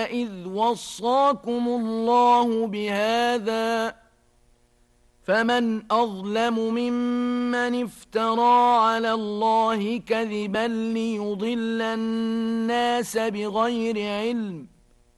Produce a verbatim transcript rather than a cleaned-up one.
إذ وصاكم الله بهذا فمن أظلم ممن افترى على الله كذبا ليضل الناس بغير علم